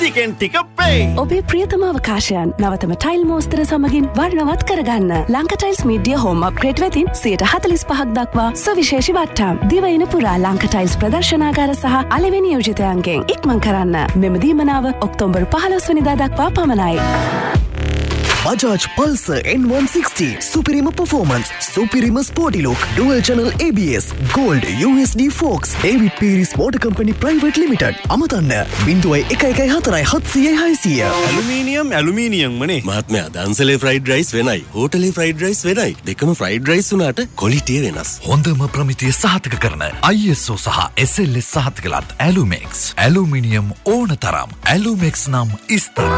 ටිකෙන් ටික වෙයි. ඔබේ ප්‍රියතම අවකාශයන් නවතම ටයිල් මෝස්තර සමගින් වර්ණවත් කරගන්න. Lanka tiles media home upgrade වෙතින් 45% දක්වා සවිශේෂී වට්ටම්. දිවයින පුරා ලංකා ටයිල්ස් ප්‍රදර්ශනාගාර සහ අලෙවි නියෝජිතයන්ගෙන් ඉක්මන් කරන්න. මෙම දීමනාව ඔක්තෝබර් 15 වෙනිදා දක්වා පමණයි. Bajaj Pulsar N160 Superior Performance Superior Sporty Look Dual Channel ABS Gold USD Fox David Pierce Motor Company Private Limited අමතන්න 0114 aluminium මනේ මහත්මයා දන්සලේ ෆ්‍රයිඩ් රයිස් වෙනයි හෝටලේ ෆ්‍රයිඩ් රයිස් වෙනයි දෙකම ෆ්‍රයිඩ් රයිස් උනාට ක්වොලිටිය වෙනස් හොඳම ප්‍රමිතිය සහතික කරන ISO සහ SLS සහතිකලත් ඇලුමෙක්ස් ඇලුමිනියම් ඕන තරම් ඇලුමෙක්ස් නම් ස්ථාන